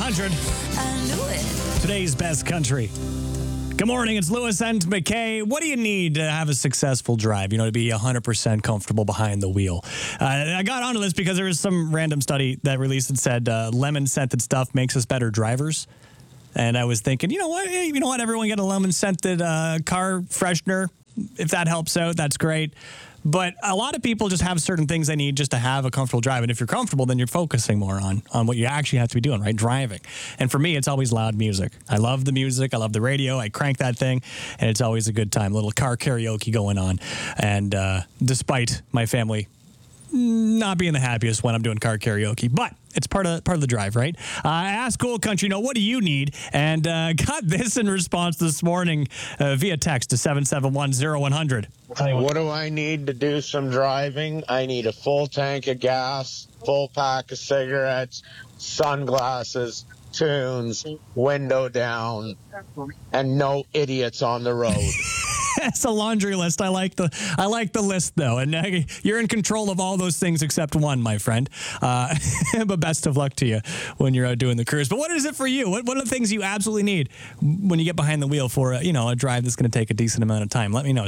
100. I knew it. Today's best country. Good morning, it's Lewis and McKay. What do you need to have a successful drive, to be 100% comfortable behind the wheel? I got onto this because there was some random study that released that said lemon-scented stuff makes us better drivers. And I was thinking, you know what? Everyone get a lemon-scented car freshener. If that helps out, that's great. But a lot of people just have certain things they need just to have a comfortable drive. And if you're comfortable, then you're focusing more on what you actually have to be doing, right? Driving. And for me, it's always loud music. I love the music. I love the radio. I crank that thing, and it's always a good time. A little car karaoke going on. And despite my family not being the happiest when I'm doing car karaoke, but it's part of the drive, right? I asked Cool Country, what do you need? And got this in response this morning via text to 771-0100. What do I need to do some driving? I need a full tank of gas, full pack of cigarettes, sunglasses, tunes, window down, and no idiots on the road. It's a laundry list. I like the list, though. And you're in control of all those things except one, my friend. But best of luck to you when you're out doing the cruise. But what is it for you? What are the things you absolutely need when you get behind the wheel for a drive that's going to take a decent amount of time? Let me know.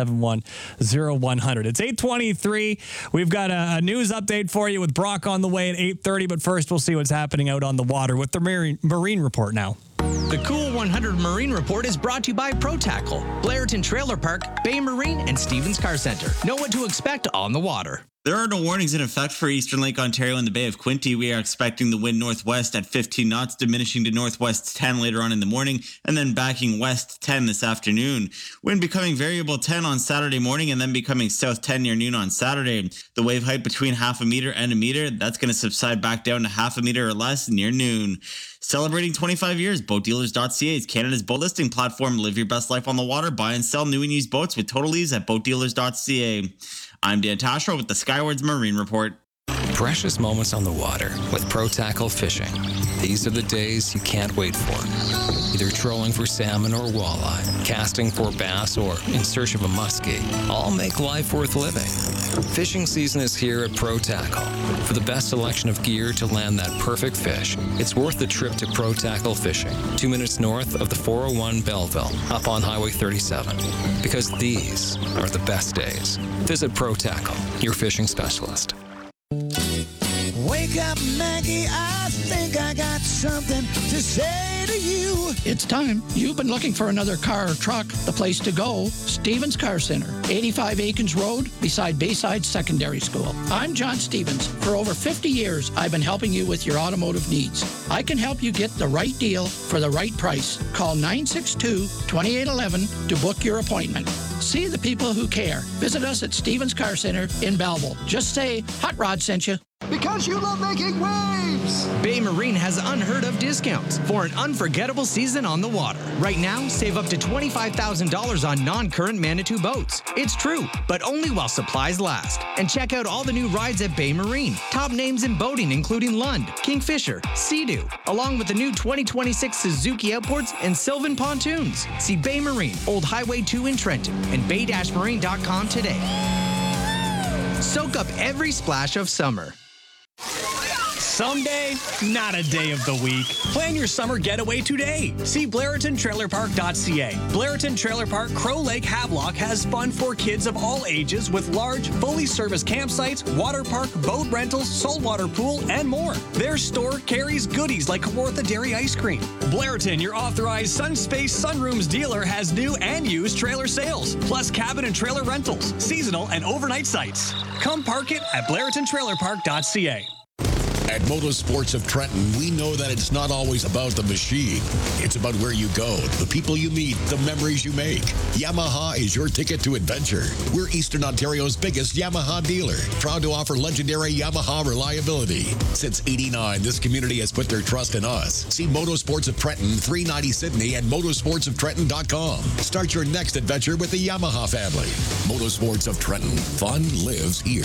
771-0100. It's 8:23. We've got a news update for you with Brock on the way at 8:30. But first, we'll see what's happening out on the water with the Marine Report now. The Cool 100 Marine Report is brought to you by Pro Tackle, Blairton Trailer Park, Bay Marine, and Stevens Car Center. Know what to expect on the water. There are no warnings in effect for Eastern Lake Ontario and the Bay of Quinte. We are expecting the wind northwest at 15 knots, diminishing to northwest 10 later on in the morning, and then backing west 10 this afternoon. Wind becoming variable 10 on Saturday morning, and then becoming south 10 near noon on Saturday. The wave height between half a meter and a meter, that's going to subside back down to half a meter or less near noon. Celebrating 25 years, BoatDealers.ca is Canada's boat listing platform. Live your best life on the water. Buy and sell new and used boats with total ease at BoatDealers.ca. I'm Dan Tashro with the Skywards Marine Report. Precious moments on the water with Pro Tackle Fishing. These are the days you can't wait for. Either trolling for salmon or walleye, casting for bass, or in search of a muskie. All make life worth living. Fishing season is here at Pro Tackle. For the best selection of gear to land that perfect fish, it's worth the trip to Pro Tackle Fishing, 2 minutes north of the 401 Belleville, up on Highway 37. Because these are the best days. Visit Pro Tackle, your fishing specialist. Wake up, Maggie, I think I got something to say to you. It's time. You've been looking for another car or truck. The place to go, Stevens Car Center, 85 Aikens Road, beside Bayside Secondary School. I'm John Stevens. For over 50 years, I've been helping you with your automotive needs. I can help you get the right deal for the right price. Call 962-2811 to book your appointment. See the people who care. Visit us at Stevens Car Center in Belleville. Just say, Hot Rod sent you. Because you love making waves! Bay Marine has unheard of discounts for an unforgettable season on the water. Right now, save up to $25,000 on non-current Manitou boats. It's true, but only while supplies last. And check out all the new rides at Bay Marine. Top names in boating including Lund, Kingfisher, Sea-Doo, along with the new 2026 Suzuki Outboards and Sylvan Pontoons. See Bay Marine, Old Highway 2 in Trenton, and bay-marine.com today. Soak up every splash of summer. Someday, not a day of the week. Plan your summer getaway today. See BlairtonTrailerPark.ca. Blairton Trailer Park Crow Lake Havelock has fun for kids of all ages with large, fully serviced campsites, water park, boat rentals, saltwater pool, and more. Their store carries goodies like Kawartha Dairy Ice Cream. Blairton, your authorized Sunspace Sunrooms dealer, has new and used trailer sales, plus cabin and trailer rentals, seasonal and overnight sites. Come park it at BlairtonTrailerPark.ca. At Motorsports of Trenton, we know that it's not always about the machine. It's about where you go, the people you meet, the memories you make. Yamaha is your ticket to adventure. We're Eastern Ontario's biggest Yamaha dealer, proud to offer legendary Yamaha reliability. Since '89, this community has put their trust in us. See Motorsports of Trenton, 390 Sydney, and motorsportsoftrenton.com. Start your next adventure with the Yamaha family. Motorsports of Trenton. Fun lives here.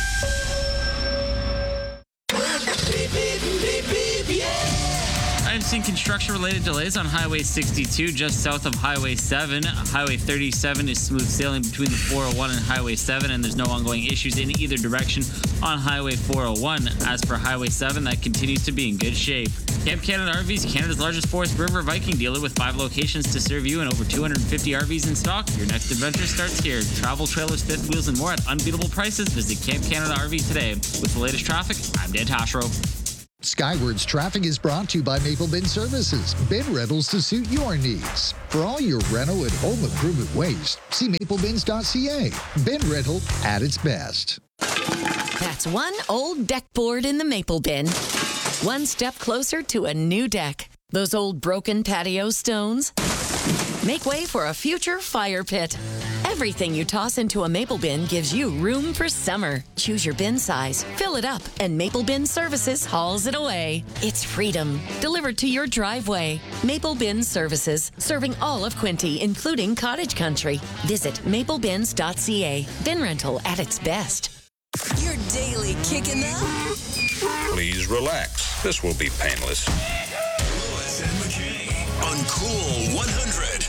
And experiencing construction-related delays on Highway 62 just south of Highway 7. Highway 37 is smooth sailing between the 401 and Highway 7, and there's no ongoing issues in either direction on Highway 401. As for Highway 7, that continues to be in good shape. Camp Canada RVs, Canada's largest Forest River Viking dealer with 5 locations to serve you and over 250 RVs in stock. Your next adventure starts here. Travel, trailers, fifth wheels, and more at unbeatable prices. Visit Camp Canada RV today. With the latest traffic, I'm Dan Tashro. Skywards Traffic is brought to you by Maple Bin Services. Bin rentals to suit your needs. For all your rental and home improvement waste, see maplebins.ca. Bin rental at its best. That's one old deck board in the Maple Bin. One step closer to a new deck. Those old broken patio stones make way for a future fire pit. Everything you toss into a Maple Bin gives you room for summer. Choose your bin size, fill it up, and Maple Bin Services hauls it away. It's freedom, delivered to your driveway. Maple Bin Services, serving all of Quinte, including cottage country. Visit maplebins.ca. Bin rental at its best. Your daily kicking up. Please relax. This will be painless. Lewis and McKay on Cool 100.